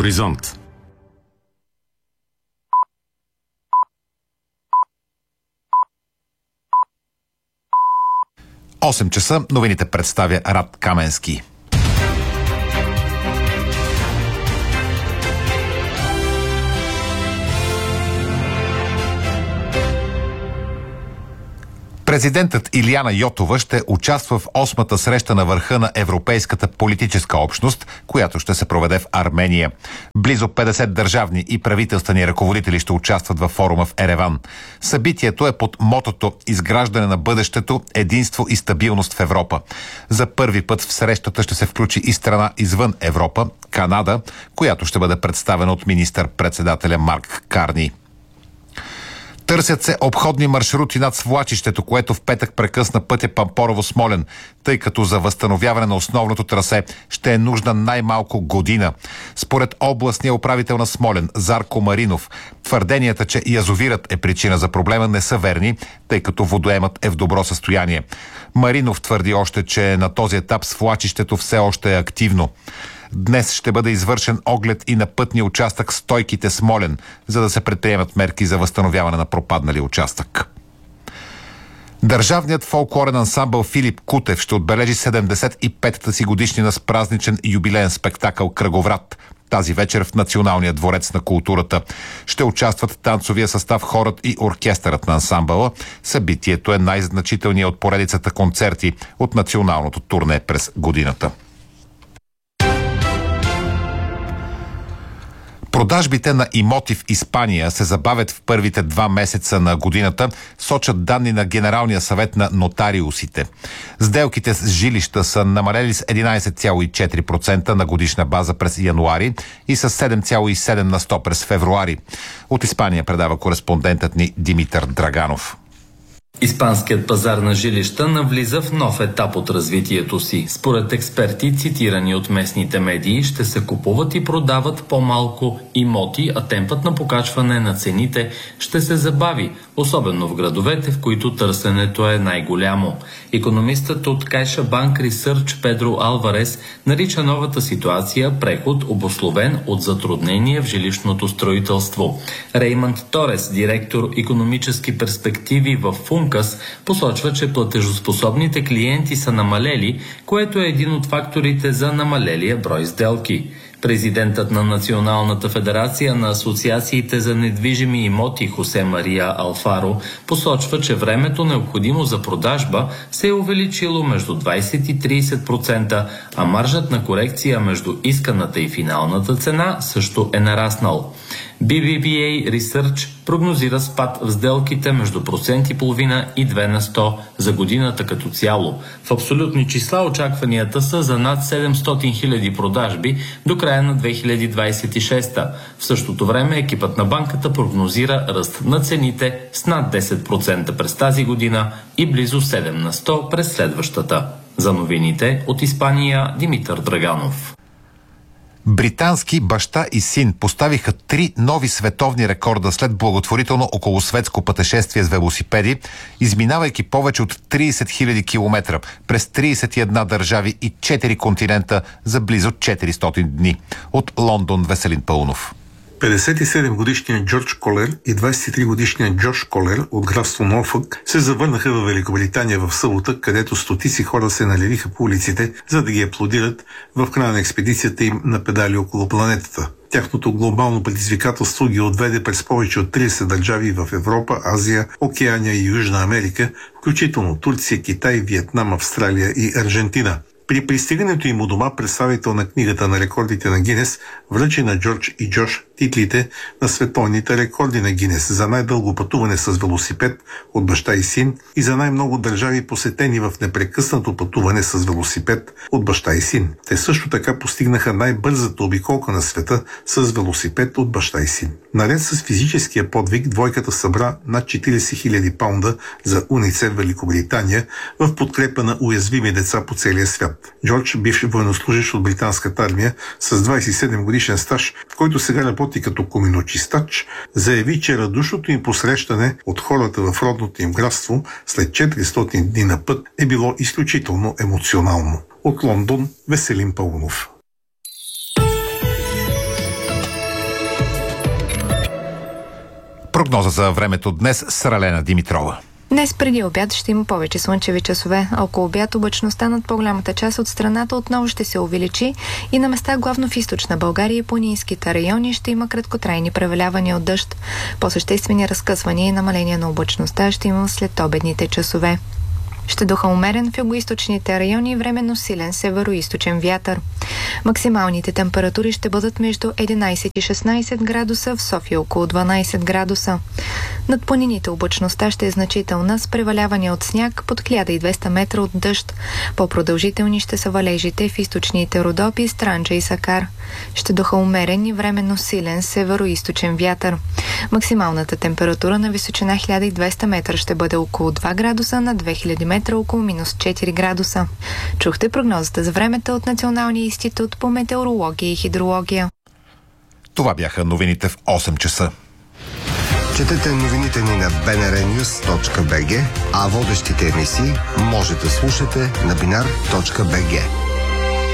Хоризонт. Осем часа новините представя Рад Каменски. Президентът Илияна Йотова ще участва в 8-та среща на върха на Европейската политическа общност, която ще се проведе в Армения. Близо 50 държавни и правителствени ръководители ще участват във форума в Ереван. Събитието е под мотото „Изграждане на бъдещето, единство и стабилност в Европа“. За първи път в срещата ще се включи и страна извън Европа – Канада, която ще бъде представена от министър-председателя Марк Карни. Търсят се обходни маршрути над свлачището, което в петък прекъсна пътя Пампорово-Смолян, тъй като за възстановяване на основното трасе ще е нужна най-малко година. Според областния управител на Смолян Зарко Маринов, твърденията, че язовирът е причина за проблема, не са верни, тъй като водоемът е в добро състояние. Маринов твърди още, че на този етап свлачището все още е активно. Днес ще бъде извършен оглед и на пътния участък Стойките Смолян, за да се предприемат мерки за възстановяване на пропаднали участък. Държавният фолклорен ансамбъл Филип Кутев ще отбележи 75-та си годишнина с празничен юбилеен спектакъл „Кръговрат“ тази вечер в Националния дворец на културата. Ще участват танцовия състав, хорът и оркестърът на ансамбъла. Събитието е най-значителният от поредицата концерти от националното турне през годината. Продажбите на имоти в Испания се забавят в първите 2 месеца на годината, сочат данни на Генералния съвет на нотариусите. Сделките с жилища са намалели с 11,4% на годишна база през януари и с 7,7 на 100 през февруари. От Испания предава кореспондентът ни Димитър Драганов. Испанският пазар на жилища навлиза в нов етап от развитието си. Според експерти, цитирани от местните медии, ще се купуват и продават по-малко имоти, а темпът на покачване на цените ще се забави, особено в градовете, в които търсенето е най-голямо. Икономистът от CaixaBank Research Педро Алварес нарича новата ситуация преход, обусловен от затруднение в жилищното строителство. Реймънд Торес, директор икономически перспективи в Функас, посочва, че платежоспособните клиенти са намалели, което е един от факторите за намалелия брой сделки. Президентът на Националната федерация на асоциациите за недвижими имоти Хосе Мария Алфаро посочва, че времето необходимо за продажба се е увеличило между 20 и 30%, а маржът на корекция между исканата и финалната цена също е нараснал. BBVA Research прогнозира спад в сделките между 1,5% и 2 на 100 за годината като цяло. В абсолютни числа очакванията са за над 700 000 продажби до края на 2026. В същото време екипът на банката прогнозира ръст на цените с над 10% през тази година и близо 7 на 100 през следващата. За новините от Испания, Димитър Драганов. Британски баща и син поставиха 3 нови световни рекорда след благотворително околосветско пътешествие с велосипеди, изминавайки повече от 30 000 километра през 31 държави и 4 континента за близо 400 дни. От Лондон Веселин Пълнов. 57-годишният Джордж Колер и 23-годишният Джош Колер от графство Норфък се завърнаха в Великобритания в събота, където стотици хора се налилиха по улиците, за да ги аплодират в края на експедицията им на педали около планетата. Тяхното глобално предизвикателство ги отведе през повече от 30 държави в Европа, Азия, Океания и Южна Америка, включително Турция, Китай, Виетнам, Австралия и Аржентина. При пристигането им у дома представител на книгата на рекордите на Гинес връчи на Джордж и Джош титлите на световните рекорди на Гинес за най-дълго пътуване с велосипед от баща и син и за най-много държави посетени в непрекъснато пътуване с велосипед от баща и син. Те също така постигнаха най-бързата обиколка на света с велосипед от баща и син. Наред с физическия подвиг, двойката събра над 40 000 паунда за УНИЦЕФ Великобритания в подкрепа на уязвими деца по целия свят. Джордж, бивш военнослужещ от британската армия с 27 годишен стаж, който сега работи като коминочистач, заяви, че радушното им посрещане от хората в родното им графство след 400 дни на път е било изключително емоционално. От Лондон Веселин Пълнов. Прогноза за времето днес с Ралена Димитрова. Днес преди обяд ще има повече слънчеви часове, а около обяд облачността над по-голямата част от страната отново ще се увеличи и на места главно в източна България и планинските райони ще има краткотрайни превалявания от дъжд. По-съществени разкъсвания и намаление на облачността ще има след обедните часове. Ще духа умерен в югоизточните райони и временно силен североизточен вятър. Максималните температури ще бъдат между 11 и 16 градуса, в София около 12 градуса. Над планините облачността ще е значителна с преваляване от сняг под 1200 метра от дъжд. По-продължителни ще са валежите в източните Родопи, Странджа и Сакар. Ще духа умерен и временно силен североизточен вятър. Максималната температура на височина 1200 метра ще бъде около 2 градуса, на 2000 метра около минус 4 градуса. Чухте прогнозата за времето от Националния институт по метеорология и хидрология. Това бяха новините в 8 часа. Четете новините ни на bnrnews.bg, а водещите емисии може да слушате на binar.bg.